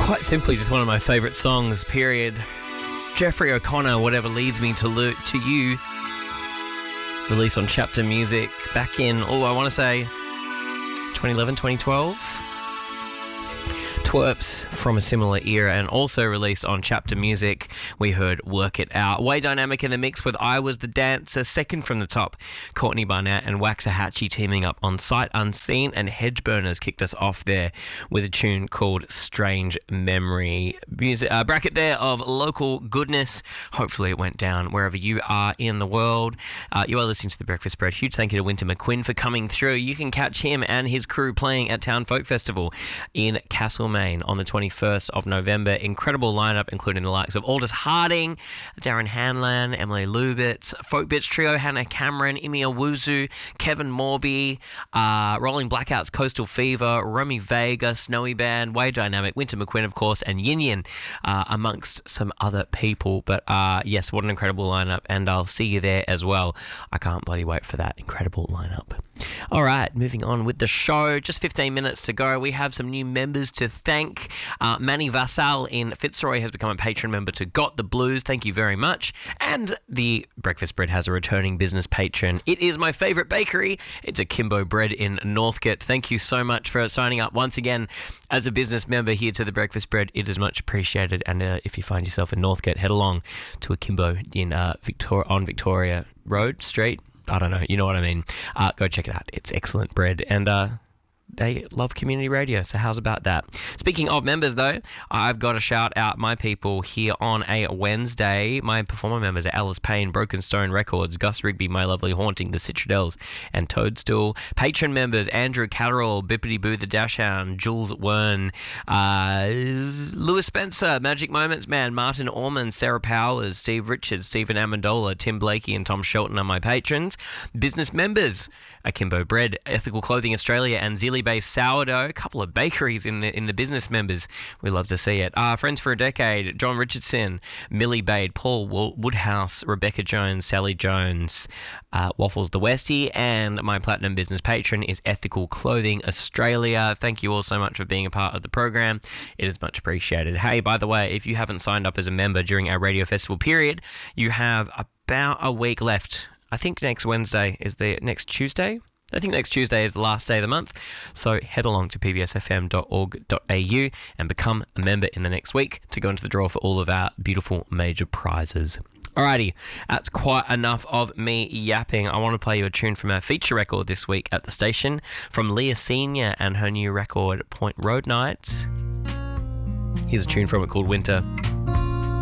Quite simply, just one of my favourite songs, period. Jeffrey O'Connor, Whatever Leads Me to You. Released on Chapter Music back in, I want to say 2011, 2012. Twerps from a similar era, and also released on Chapter Music, we heard Work It Out. Way Dynamic in the mix with I Was the Dancer, second from the top. Courtney Barnett and Waxahachie teaming up on Sight Unseen, and Hedgeburners kicked us off there with a tune called Strange Memory. Music, bracket there of local goodness. Hopefully it went down wherever you are in the world. You are listening to The Breakfast Spread. Huge thank you to Winter McQuinn for coming through. You can catch him and his crew playing at Town Folk Festival in Castlemaine on the 21st of November. Incredible lineup, including the likes of Aldous Harding, Darren Hanlon, Emily Lubitz, Folk Bitch Trio, Hannah Cameron, Imi Owuzu, Kevin Morby, Rolling Blackouts, Coastal Fever, Romy Vega, Snowy Band, Way Dynamic, Winter McQuinn, of course, and Yin Yin, amongst some other people. But yes, what an incredible lineup, and I'll see you there as well. I can't bloody wait for that incredible lineup. All right, moving on with the show. Just 15 minutes to go. We have some new members to thank. Manny Vassal in Fitzroy has become a patron member to Got the Blues. Thank you very much. And the Breakfast Spread has a returning business patron. It is my favourite bakery. It's Akimbo Bread in Northcote. Thank you so much for signing up once again as a business member here to the Breakfast Spread. It is much appreciated. And if you find yourself in Northcote, head along to Akimbo in on Victoria Road Street. I don't know, you know what I mean. Go check it out. It's excellent bread, and they love community radio, so how's about that? Speaking of members, though, I've got to shout out my people here on a Wednesday. My performer members are Alice Payne, Broken Stone Records, Gus Rigby, My Lovely Haunting, The Citradels, and Toadstool. Patron members, Andrew Catterall, Bippity Boo the Dashhound, Jules Wern, Lewis Spencer, Magic Moments Man, Martin Orman, Sarah Powers, Steve Richards, Stephen Amendola, Tim Blakey, and Tom Shelton are my patrons. Business members, Akimbo Bread, Ethical Clothing Australia, and Zilly Based Sourdough. A couple of bakeries in the business members. We love to see it. Friends for a Decade, John Richardson, Millie Bade, Paul Woodhouse, Rebecca Jones, Sally Jones, Waffles the Westie, and my platinum business patron is Ethical Clothing Australia. Thank you all so much for being a part of the program. It is much appreciated. Hey, by the way, if you haven't signed up as a member during our radio festival period, you have about a week left. I think next Wednesday is the next Tuesday. I think next Tuesday is the last day of the month, so head along to pbsfm.org.au and become a member in the next week to go into the draw for all of our beautiful major prizes. Alrighty, that's quite enough of me yapping. I want to play you a tune from our feature record this week at the station from Leah Senior and her new record, Point Road Night. Here's a tune from it called Winter.